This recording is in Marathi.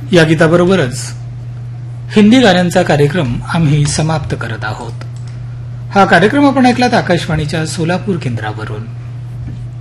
या गीताबरोबरच हिंदी गाण्यांचा कार्यक्रम आम्ही समाप्त करत आहोत. हा कार्यक्रम आपण ऐकलात आकाशवाणीच्या सोलापूर केंद्रावरून.